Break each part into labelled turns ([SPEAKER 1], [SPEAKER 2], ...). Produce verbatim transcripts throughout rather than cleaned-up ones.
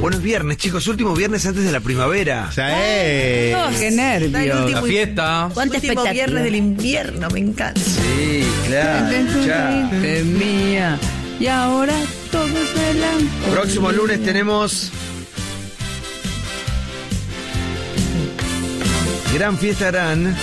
[SPEAKER 1] Bueno, es viernes, chicos, último viernes antes de la primavera.
[SPEAKER 2] Ya es.
[SPEAKER 3] Oh, qué nervios.
[SPEAKER 4] La fiesta.
[SPEAKER 3] ¿Cuánto
[SPEAKER 5] Último
[SPEAKER 3] espectáculo?
[SPEAKER 5] viernes del invierno, me encanta.
[SPEAKER 1] Sí, claro. Ya.
[SPEAKER 3] Es mía. Y ahora todo es melancolía.
[SPEAKER 1] Próximo lunes tenemos Gran Fiesta Gran.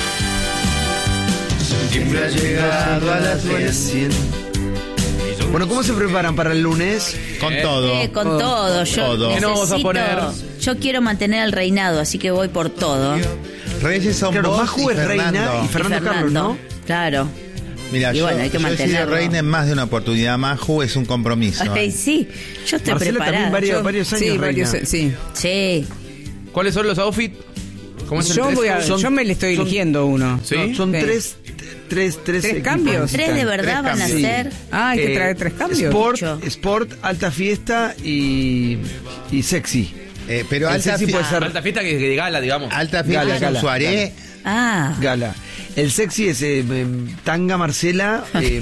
[SPEAKER 2] Siempre ha llegado a las
[SPEAKER 1] cien. Bueno, ¿cómo se preparan para el lunes?
[SPEAKER 2] Con todo.
[SPEAKER 3] Eh, con todo. Yo
[SPEAKER 2] Todo.
[SPEAKER 4] ¿Qué nos vamos a
[SPEAKER 3] necesito-
[SPEAKER 4] poner?
[SPEAKER 3] Yo quiero mantener el reinado, así que voy por todo.
[SPEAKER 2] Reyes son
[SPEAKER 1] Claro,
[SPEAKER 2] vos
[SPEAKER 1] Maju
[SPEAKER 2] y
[SPEAKER 1] es reina
[SPEAKER 2] Fernando.
[SPEAKER 1] y Fernando Carlos, ¿no?
[SPEAKER 3] Claro.
[SPEAKER 2] Mira,
[SPEAKER 3] Y
[SPEAKER 2] yo,
[SPEAKER 3] bueno, hay que
[SPEAKER 2] yo he sido
[SPEAKER 3] mantenerlo.
[SPEAKER 2] reina en más de una oportunidad. Maju es un compromiso.
[SPEAKER 3] Ay, sí, yo estoy
[SPEAKER 1] Marcela
[SPEAKER 3] preparada.
[SPEAKER 1] también varios,
[SPEAKER 3] Yo-
[SPEAKER 1] varios años
[SPEAKER 6] Sí,
[SPEAKER 1] reina.
[SPEAKER 6] varios, sí.
[SPEAKER 3] Sí.
[SPEAKER 4] ¿Cuáles son los outfits? ¿Cómo es el
[SPEAKER 6] Yo,
[SPEAKER 4] dress
[SPEAKER 6] voy a,
[SPEAKER 4] code?
[SPEAKER 1] Son-
[SPEAKER 6] yo me le estoy
[SPEAKER 1] son-
[SPEAKER 6] eligiendo uno.
[SPEAKER 4] ¿Sí?
[SPEAKER 1] No, son
[SPEAKER 6] Sí.
[SPEAKER 1] tres, tres, tres,
[SPEAKER 6] ¿Tres
[SPEAKER 1] equipos.
[SPEAKER 6] cambios?
[SPEAKER 3] ¿Tres de verdad
[SPEAKER 2] Tres
[SPEAKER 3] van a
[SPEAKER 2] cambios.
[SPEAKER 3] ser?
[SPEAKER 6] Ah, hay que
[SPEAKER 1] Eh,
[SPEAKER 6] traer tres cambios.
[SPEAKER 1] Sport,
[SPEAKER 3] Mucho.
[SPEAKER 1] sport, alta fiesta y, y sexy.
[SPEAKER 2] Eh, pero
[SPEAKER 1] El
[SPEAKER 2] alta,
[SPEAKER 1] sexy
[SPEAKER 2] fi-
[SPEAKER 1] puede ser
[SPEAKER 4] Alta fiesta que, que de gala, digamos.
[SPEAKER 2] alta fiesta
[SPEAKER 1] Gala,
[SPEAKER 2] es
[SPEAKER 1] gala,
[SPEAKER 2] un soirée.
[SPEAKER 3] Ah.
[SPEAKER 1] gala. El sexy es eh, em, tanga Marcela. eh,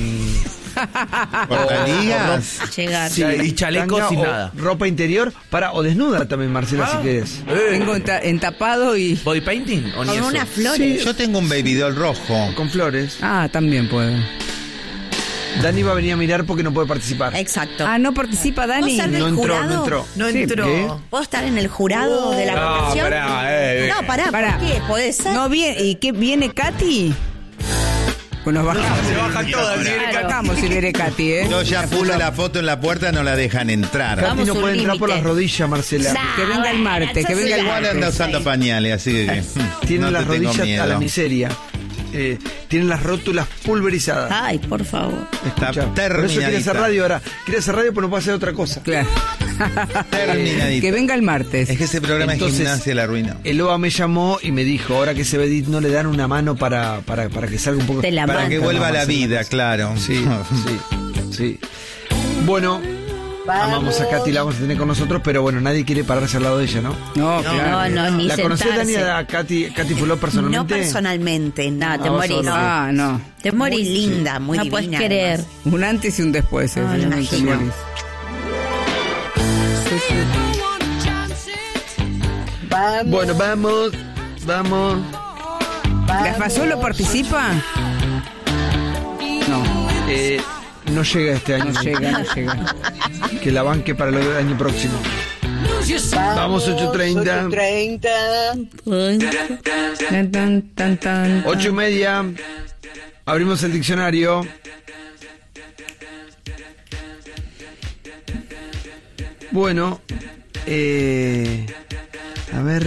[SPEAKER 2] Portaligas.
[SPEAKER 3] Llegar.
[SPEAKER 1] sí,
[SPEAKER 4] Y chaleco
[SPEAKER 1] tanga
[SPEAKER 4] sin
[SPEAKER 1] o
[SPEAKER 4] nada.
[SPEAKER 1] Ropa interior para o desnuda también, Marcela, si querés.
[SPEAKER 6] Tengo enta- entapado y...
[SPEAKER 4] ¿Body painting o ni
[SPEAKER 5] Con
[SPEAKER 4] eso?
[SPEAKER 5] unas flores.
[SPEAKER 2] Yo tengo un baby doll rojo.
[SPEAKER 1] Con flores.
[SPEAKER 6] Ah, también puedo.
[SPEAKER 1] Dani va a venir a mirar porque no puede participar.
[SPEAKER 5] Exacto.
[SPEAKER 6] Ah, ¿no participa
[SPEAKER 5] ¿Puedo
[SPEAKER 6] Dani?
[SPEAKER 5] estar del
[SPEAKER 1] No entró,
[SPEAKER 5] jurado?
[SPEAKER 1] no entró.
[SPEAKER 5] No
[SPEAKER 6] Sí,
[SPEAKER 5] entró.
[SPEAKER 1] ¿qué?
[SPEAKER 5] ¿Puedo estar en el jurado de la
[SPEAKER 4] No,
[SPEAKER 5] votación?
[SPEAKER 4] pará, eh, eh.
[SPEAKER 5] No, pará,
[SPEAKER 6] Pará.
[SPEAKER 5] ¿por qué? ¿Puede ser?
[SPEAKER 6] No, viene, ¿y qué viene Katy? Pues nos bajamos.
[SPEAKER 4] Se bajan todas. viene
[SPEAKER 6] Nos
[SPEAKER 4] Katy.
[SPEAKER 6] bajamos si viene Katy, ¿eh?
[SPEAKER 2] Yo ya puse la foto en la puerta, no la dejan entrar.
[SPEAKER 3] Vamos.
[SPEAKER 1] Katy no
[SPEAKER 3] un
[SPEAKER 1] puede entrar por
[SPEAKER 3] límite.
[SPEAKER 1] las rodillas, Marcela.
[SPEAKER 6] Que venga el martes, que venga el
[SPEAKER 2] Igual anda
[SPEAKER 6] martes.
[SPEAKER 2] usando pañales, así que hmm,
[SPEAKER 1] Tiene
[SPEAKER 2] no
[SPEAKER 1] las
[SPEAKER 2] te tengo
[SPEAKER 1] rodillas
[SPEAKER 2] miedo.
[SPEAKER 1] a la miseria. Eh, tiene las rótulas pulverizadas.
[SPEAKER 3] Ay, por favor.
[SPEAKER 2] Está
[SPEAKER 1] Escuchá, por eso quiere hacer
[SPEAKER 2] terminadita.
[SPEAKER 1] radio ahora. Quiere hacer radio, pero no puede hacer otra cosa.
[SPEAKER 6] Claro.
[SPEAKER 2] Terminadita.
[SPEAKER 6] Que venga el martes.
[SPEAKER 2] Es que ese programa
[SPEAKER 1] Entonces,
[SPEAKER 2] de gimnasia la arruina.
[SPEAKER 1] El O A me llamó y me dijo, ahora que se ve Edith, no le dan una mano para, para, para que salga un poco...
[SPEAKER 3] Te la
[SPEAKER 2] Para
[SPEAKER 3] mano.
[SPEAKER 2] que vuelva a la
[SPEAKER 1] Marcela.
[SPEAKER 2] vida, claro.
[SPEAKER 1] Sí, sí, sí. Bueno, amamos a Katy, la vamos a tener con nosotros, pero bueno, nadie quiere pararse al lado de ella, ¿no?
[SPEAKER 6] No,
[SPEAKER 3] No,
[SPEAKER 6] claro.
[SPEAKER 3] no, ni
[SPEAKER 1] ¿La conocés, Dani,
[SPEAKER 3] sentarse.
[SPEAKER 1] a Katy, Katy Fulop personalmente?
[SPEAKER 5] No personalmente.
[SPEAKER 3] No, te
[SPEAKER 1] Ah, vos
[SPEAKER 3] morís.
[SPEAKER 1] solo.
[SPEAKER 6] Ah, no.
[SPEAKER 3] Te morís.
[SPEAKER 5] Muy linda, muy
[SPEAKER 3] no
[SPEAKER 5] divina,
[SPEAKER 3] puedes querer.
[SPEAKER 5] además.
[SPEAKER 6] Un antes y un después. ¿eh?
[SPEAKER 3] Ah,
[SPEAKER 6] Te
[SPEAKER 3] no,
[SPEAKER 6] morís.
[SPEAKER 5] imagino.
[SPEAKER 1] Bueno, vamos, vamos.
[SPEAKER 6] ¿La Fasolo participa? No,
[SPEAKER 1] Eh, no llega este año.
[SPEAKER 6] no llega, no llega.
[SPEAKER 1] Que la banque para el año próximo. Vamos, ocho treinta.
[SPEAKER 6] Tan, tan, tan, tan.
[SPEAKER 1] Ocho y media. Abrimos el diccionario. Bueno, eh, a ver.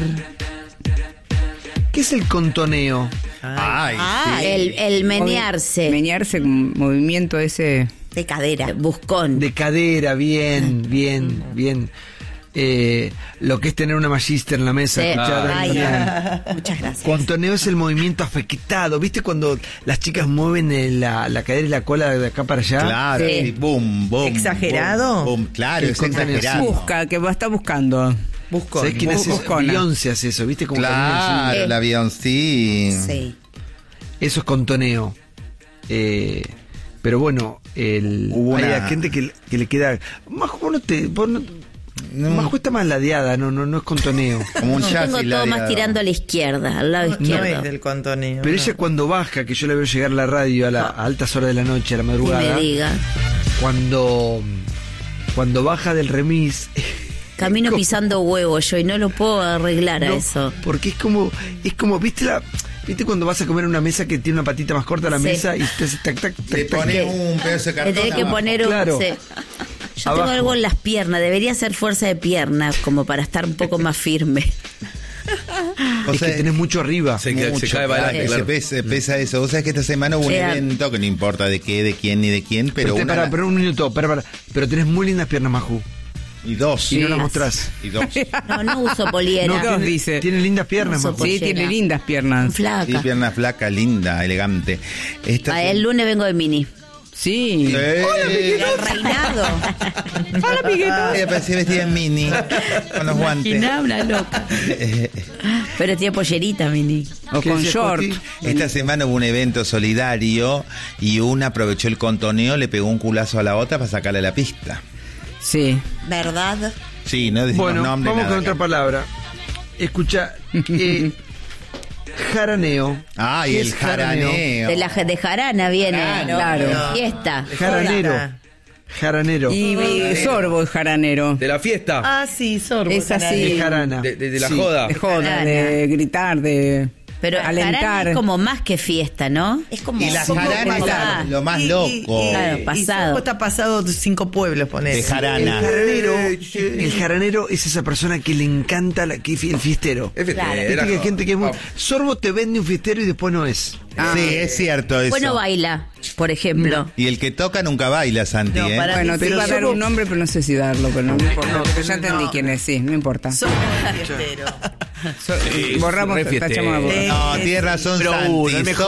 [SPEAKER 1] ¿Qué es el contoneo?
[SPEAKER 2] Ay,
[SPEAKER 3] Ah,
[SPEAKER 2] sí.
[SPEAKER 3] el, el menearse.
[SPEAKER 6] Menearse, un movimiento ese.
[SPEAKER 5] De cadera.
[SPEAKER 3] Buscón.
[SPEAKER 1] De cadera, bien, bien, bien. Eh, lo que es tener una magister en la mesa.
[SPEAKER 3] Sí.
[SPEAKER 1] escuchar a
[SPEAKER 5] Ay,
[SPEAKER 1] Daniel.
[SPEAKER 5] muchas gracias.
[SPEAKER 1] Contoneo es el movimiento afectado. ¿Viste cuando las chicas mueven el- la, la cadera y la cola de acá para allá?
[SPEAKER 2] Claro,
[SPEAKER 3] Sí.
[SPEAKER 2] sí. Boom, boom.
[SPEAKER 5] ¿Exagerado?
[SPEAKER 2] Boom, boom. Claro,
[SPEAKER 1] El
[SPEAKER 2] es
[SPEAKER 1] contoneo,
[SPEAKER 2] exagerado.
[SPEAKER 6] Busca, que va a estar buscando.
[SPEAKER 5] Busco.
[SPEAKER 1] ¿Sabés quién hace eso?
[SPEAKER 6] Buscona.
[SPEAKER 1] Beyoncé hace eso, ¿viste? Como camina
[SPEAKER 2] Claro,
[SPEAKER 1] así.
[SPEAKER 3] Eh.
[SPEAKER 2] la Beyoncé.
[SPEAKER 5] Sí.
[SPEAKER 1] Eso es contoneo. Eh, pero bueno, el,
[SPEAKER 2] Hubo
[SPEAKER 1] hay
[SPEAKER 2] una-
[SPEAKER 1] gente que, que le queda. Majo, vos no te. Vos no,
[SPEAKER 2] No.
[SPEAKER 1] Majo está más ladeada, no, no, no es contoneo.
[SPEAKER 2] Como un
[SPEAKER 3] Tengo
[SPEAKER 2] chasis
[SPEAKER 3] todo
[SPEAKER 2] ladeado.
[SPEAKER 3] más tirando a la izquierda, al lado
[SPEAKER 5] No
[SPEAKER 3] izquierdo.
[SPEAKER 5] es del contoneo.
[SPEAKER 1] Pero
[SPEAKER 5] no.
[SPEAKER 1] ella cuando baja, que yo la veo llegar a la radio a, la- a altas horas de la noche, a la
[SPEAKER 3] Ni
[SPEAKER 1] madrugada,
[SPEAKER 3] me diga.
[SPEAKER 1] cuando cuando baja del remis.
[SPEAKER 3] Camino
[SPEAKER 1] como-
[SPEAKER 3] pisando huevo yo y no lo puedo arreglar a
[SPEAKER 1] no,
[SPEAKER 3] eso.
[SPEAKER 1] porque es como, es como, ¿viste la, viste cuando vas a comer en una mesa que tiene una patita más corta a la
[SPEAKER 3] Sí.
[SPEAKER 1] mesa y te hace tac tac
[SPEAKER 2] Le
[SPEAKER 1] tac tac?
[SPEAKER 2] pones un pedazo de
[SPEAKER 3] Le
[SPEAKER 2] cartón
[SPEAKER 3] tenés que
[SPEAKER 2] abajo.
[SPEAKER 3] poner un...
[SPEAKER 1] Claro.
[SPEAKER 3] sí. Yo
[SPEAKER 1] Abajo.
[SPEAKER 3] tengo algo en las piernas, debería ser fuerza de pierna como para estar un poco más firme.
[SPEAKER 2] O
[SPEAKER 1] Es
[SPEAKER 2] sea,
[SPEAKER 1] que tenés mucho arriba.
[SPEAKER 4] Se, que-
[SPEAKER 2] mucho,
[SPEAKER 4] se cae para
[SPEAKER 2] claro,
[SPEAKER 4] adelante,
[SPEAKER 2] se
[SPEAKER 4] claro.
[SPEAKER 2] pesa, pesa eso. O sea, que esta semana hubo un
[SPEAKER 3] Sí.
[SPEAKER 2] evento que no importa de qué, de quién ni de quién, pero,
[SPEAKER 1] Pero, te-
[SPEAKER 2] una
[SPEAKER 1] pará, pero un minuto, pará, pará. Pero tenés muy lindas piernas, Maju.
[SPEAKER 2] y dos.
[SPEAKER 1] Y no
[SPEAKER 3] Sí.
[SPEAKER 1] las mostrás.
[SPEAKER 2] Y dos.
[SPEAKER 3] No, no uso poliera.
[SPEAKER 6] No,
[SPEAKER 1] tiene,
[SPEAKER 6] dice.
[SPEAKER 1] tiene lindas piernas,
[SPEAKER 3] No
[SPEAKER 1] Maju.
[SPEAKER 6] Sí,
[SPEAKER 3] Pollera.
[SPEAKER 6] tiene lindas piernas.
[SPEAKER 3] Flaca.
[SPEAKER 2] Sí, pierna flaca, linda, elegante. Esta
[SPEAKER 3] Ah, el lunes vengo de mini.
[SPEAKER 6] Sí.
[SPEAKER 2] ¡Eh!
[SPEAKER 5] El reinado.
[SPEAKER 6] Hola, Piqueto.
[SPEAKER 2] Ella parecía vestida en mini, con los guantes.
[SPEAKER 3] Imaginá una loca.
[SPEAKER 2] Eh,
[SPEAKER 3] Pero tiene pollerita, mini.
[SPEAKER 6] O
[SPEAKER 1] ¿Qué
[SPEAKER 6] con
[SPEAKER 1] decías,
[SPEAKER 6] short.
[SPEAKER 1] Coti?
[SPEAKER 2] Esta semana hubo un evento solidario y una aprovechó el contoneo, le pegó un culazo a la otra para sacarle la pista.
[SPEAKER 6] Sí.
[SPEAKER 5] ¿Verdad?
[SPEAKER 2] Sí, no decimos
[SPEAKER 1] Bueno,
[SPEAKER 2] nombre.
[SPEAKER 1] vamos
[SPEAKER 2] nada
[SPEAKER 1] con otra
[SPEAKER 2] acá.
[SPEAKER 1] palabra. Escucha, eh, jaraneo.
[SPEAKER 2] Ah, y
[SPEAKER 1] ¿Qué
[SPEAKER 2] el
[SPEAKER 1] es jaraneo?
[SPEAKER 2] jaraneo.
[SPEAKER 3] De, la, de jarana viene.
[SPEAKER 6] Claro.
[SPEAKER 3] De fiesta.
[SPEAKER 1] Jaranero. Jaranero.
[SPEAKER 6] Y, y sorbo es jaranero.
[SPEAKER 4] De la fiesta.
[SPEAKER 5] Ah, sí, sorbo.
[SPEAKER 6] Es así.
[SPEAKER 1] De jarana.
[SPEAKER 4] De, de- de la
[SPEAKER 1] Sí.
[SPEAKER 4] joda.
[SPEAKER 6] De joda,
[SPEAKER 3] Jarana.
[SPEAKER 6] de gritar, de
[SPEAKER 3] Pero jarana
[SPEAKER 6] alentar.
[SPEAKER 3] es como más que fiesta, ¿no? Es como
[SPEAKER 2] Y la
[SPEAKER 3] un poco
[SPEAKER 2] jarana es
[SPEAKER 3] pasada.
[SPEAKER 2] la- lo más
[SPEAKER 5] Y- y-
[SPEAKER 2] loco.
[SPEAKER 5] y-
[SPEAKER 3] Claro,
[SPEAKER 5] y
[SPEAKER 3] pasado.
[SPEAKER 5] sorbo está pasado cinco pueblos, ponés.
[SPEAKER 2] De jarana.
[SPEAKER 1] El jaranero, el jaranero es esa persona que le encanta la, que, el fiestero.
[SPEAKER 4] Es fiestera,
[SPEAKER 3] Claro.
[SPEAKER 1] Viste que hay
[SPEAKER 4] no.
[SPEAKER 1] gente que es muy...
[SPEAKER 4] Ah,
[SPEAKER 1] Sorbo te vende un fiestero y después no es.
[SPEAKER 6] Ah.
[SPEAKER 2] Sí, es cierto eso.
[SPEAKER 3] Bueno, baila, por ejemplo.
[SPEAKER 2] Y el que toca nunca baila, Santi,
[SPEAKER 5] No,
[SPEAKER 2] ¿eh?
[SPEAKER 5] para-
[SPEAKER 6] Bueno, te
[SPEAKER 1] Pero
[SPEAKER 6] iba a dar
[SPEAKER 1] sorbo-
[SPEAKER 6] un nombre, pero no sé si darlo, pero no, me importa.
[SPEAKER 1] No,
[SPEAKER 6] Pero ya
[SPEAKER 1] no.
[SPEAKER 6] entendí quién es, sí, no importa.
[SPEAKER 5] Sorbo es fiestero.
[SPEAKER 6] So-
[SPEAKER 4] Sí,
[SPEAKER 6] borramos,
[SPEAKER 4] re fiestero.
[SPEAKER 6] tachamos la borra.
[SPEAKER 5] Sí.
[SPEAKER 2] No, tienes razón,
[SPEAKER 4] Pero
[SPEAKER 2] Santi.
[SPEAKER 4] uno, el mejor